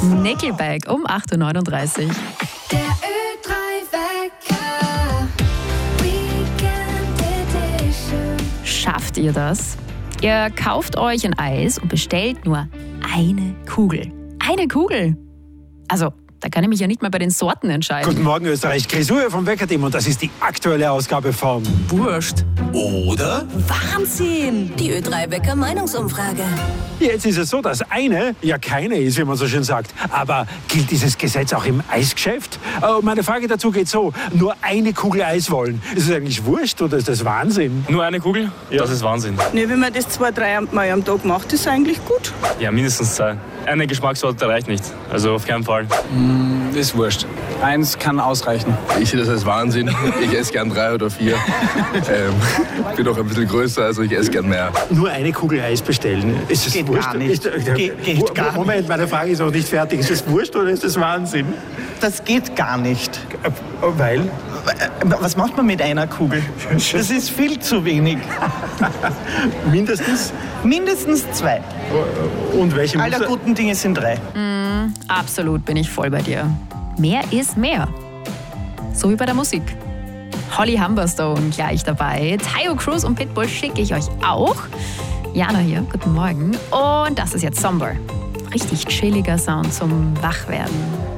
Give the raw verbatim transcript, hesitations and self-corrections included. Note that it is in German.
Nickelback um acht Uhr neununddreißig. Der Ö drei Wecker. Weekend Edition. Schafft ihr das? Ihr kauft euch ein Eis und bestellt nur eine Kugel. Eine Kugel! Also, da kann ich mich ja nicht mal bei den Sorten entscheiden. Guten Morgen Österreich, Grisur vom Weckerteam und das ist die aktuelle Ausgabe von Wurscht. Oder? Wahnsinn! Die Ö drei Wecker Meinungsumfrage. Jetzt ist es so, dass eine ja keine ist, wie man so schön sagt. Aber gilt dieses Gesetz auch im Eisgeschäft? Äh, meine Frage dazu geht so, nur eine Kugel Eis wollen. Ist es eigentlich wurscht oder ist das Wahnsinn? Nur eine Kugel? Ja. Das ist Wahnsinn. Nee, wenn man das zwei, drei Mal am Tag macht, ist eigentlich gut. Ja, mindestens zwei. Eine Geschmackssorte reicht nicht. Also auf keinen Fall. Mm, ist wurscht. Eins kann ausreichen. Ich sehe das als Wahnsinn. Ich esse gern drei oder vier. ähm, bin auch ein bisschen größer, also ich esse gern mehr. Nur eine Kugel Eis bestellen. Ist es Geht wurscht? gar nicht. Ist, äh, Geht- geht Mo- gar Moment, meine Frage ist noch nicht fertig. Ist es wurscht oder ist es Wahnsinn? Das geht gar nicht. Äh, Weil? Was macht man mit einer Kugel? Das ist viel zu wenig. Mindestens? Mindestens zwei. Und welche Aller Muster? guten Dinge sind drei. Absolut, bin ich voll bei dir. Mehr ist mehr. So wie bei der Musik. Holly Humberstone gleich dabei. Tayo Cruz und Pitbull schicke ich euch auch. Jana hier, guten Morgen. Und das ist jetzt Somber. Richtig chilliger Sound zum Wachwerden.